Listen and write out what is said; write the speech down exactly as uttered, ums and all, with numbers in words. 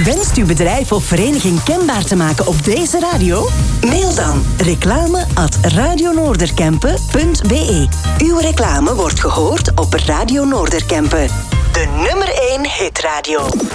U wenst uw bedrijf of vereniging kenbaar te maken op deze radio? Mail dan reclame at radionoorderkempen punt be. Uw reclame wordt gehoord op Radio Noorderkempen. De nummer één hitradio.